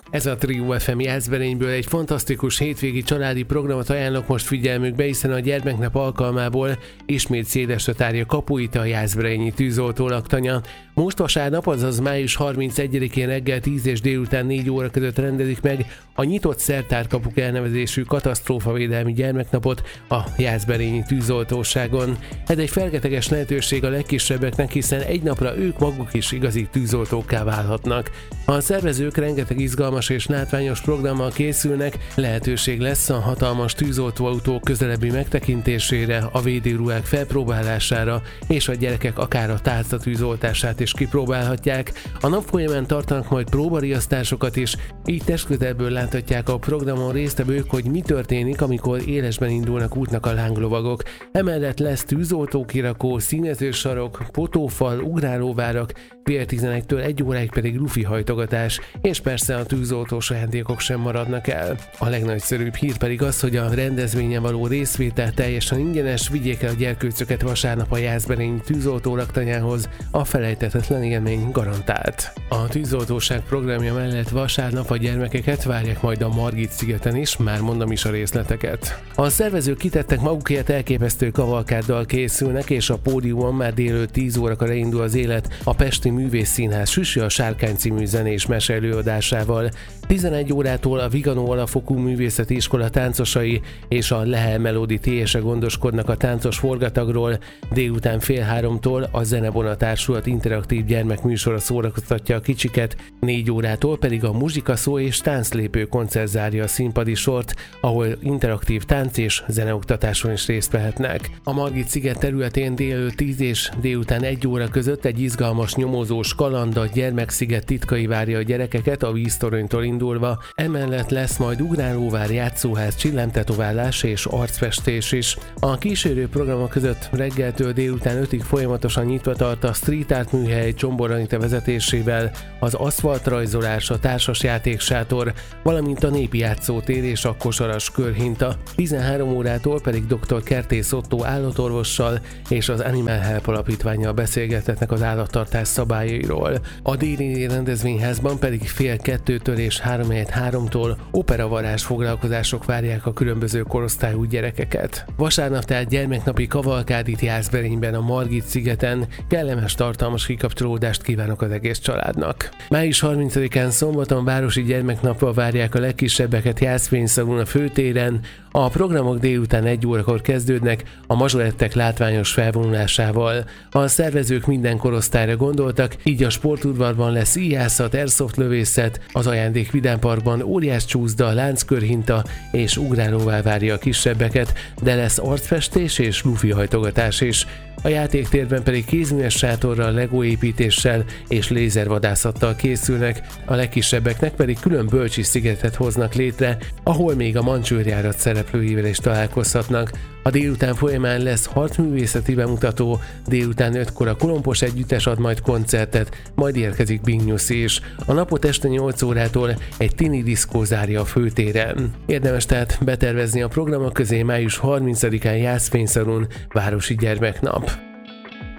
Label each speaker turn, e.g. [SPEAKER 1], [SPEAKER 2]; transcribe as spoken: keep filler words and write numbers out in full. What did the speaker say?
[SPEAKER 1] Ez a Trio ef em Jászberényből egy fantasztikus hétvégi családi programot ajánlok most figyelmükbe, hiszen a gyermeknap alkalmából ismét szélesre tárja kapuit a jászberényi tűzoltó laktanya. Most vasárnap, azaz május harmincegyedikén reggel tíz és délután négy óra között rendezik meg a nyitott szertárkapuk elnevezésű katasztrófavédelmi gyermeknapot a jászberényi tűzoltóságon. Ez egy fergeteges lehetőség a legkisebbeknek, hiszen egy napra ők maguk is igazi tűzoltókká válhatnak. A szervezők rengeteg izgalmas és látványos programmal készülnek, lehetőség lesz a hatalmas tűzoltóautó közelebbi megtekintésére, a védőruhák felpróbálására, és a gyerekek akár a tálcatűzoltását is kipróbálhatják. A nap folyamán tartanak majd próbariasztásokat is, így testközelből láthatják a programon résztvevők, hogy mi történik, amikor élesben indulnak útnak a lánglovagok. Emellett lesz tűzoltókirakó, színezősarok, potófal, ugrálóvárak, fél tizenegytől egy óráig pedig lufi hajtogatás, és persze a tűzoltós ajándékok sem maradnak el. A legnagyszerűbb hír pedig az, hogy a rendezvényen való részvétel teljesen ingyenes, vigyék el a gyerkőcöket vasárnap a jászberényi tűzoltó laktanyához, a felejthetetlen élmény garantált. A tűzoltóság programja mellett vasárnap a gyermekeket várják majd a Margit-szigeten is, már mondom is a részleteket. A szervezők kitettek magukért, elképesztő kavalkáddal készülnek, és a pódiumon már délelőtt tíz órakor indul az élet a Pesti Művészszínház Süsü a Sárkány című zenés mese előadásával. tizenegy órától a Viganó Alapfokú Művészeti Iskola táncosai és a Lehel Melody té es-e gondoskodnak a táncos forgatagról, délután fél háromtól a Zenebona Társulat interaktív gyermekműsora szórakoztatja a kicsiket, négy órától pedig a Muzsikaszó és tánclépő koncert zárja a színpadi sort, ahol interaktív tánc és zeneoktatáson is részt vehetnek. A Margit-sziget területén délelőtt tíz és délután egy óra között egy izgalmas nyomozós kaland, a Gyermeksziget titkai várja a gyerekeket a víztoronytól indulva, emellett lesz majd ugrálóvár, játszóház, csillámtetoválás és arcfestés is. A kísérő programok között reggeltől délután ötig folyamatosan nyitva tart a Street Art műhely Csombor Anita vezetésével, az aszfaltrajzolás, a társasjátéksátor, valamint a népi játszótér és a kosaras körhinta. tizenhárom órától pedig doktor Kertész Ottó állatorvossal és az Animal Help alapítvánnyal beszélgethetnek az állattartás szabályairól. A déli rendezvényházban pedig fél kettőtől és három háromtól operavarázs foglalkozások várják a különböző korosztályú gyerekeket. Vasárnap tehát gyermeknapi kavalkád itt Jászberényben a Margit-szigeten, kellemes tartalmas kikapcsolódást kívánok az egész családnak. május harmincadikán szombaton városi gyermeknapra várják a legkisebbeket Jászfényszalon a főtéren. A programok délután egy órakor kezdődnek a mazsorettek látványos felvonulásával. A szervezők minden korosztályra gondoltak, így a sportudvarban lesz íjászat, airsoft lövészet, az ajándék vidámparkban óriás csúszda, lánckörhinta és ugrálóvá várja a kisebbeket, de lesz arcfestés és lufi hajtogatás is. A játéktérben pedig kézműves sátorral, legóépítéssel és lézervadászattal készülnek, a legkisebbeknek pedig külön bölcsi szigetet hoznak létre, ahol még a mancsőrjárat szereplőivel is találkozhatnak. A délután folyamán lesz harcművészeti bemutató, délután ötkor a Kolompos Együttes ad majd koncertet, majd érkezik Bing Nyuszi is. A napot este nyolc órától egy tini diszkó zárja a főtéren. Érdemes tehát betervezni a programok közé május harmincadikán Jászfényszalon városi gyermeknap.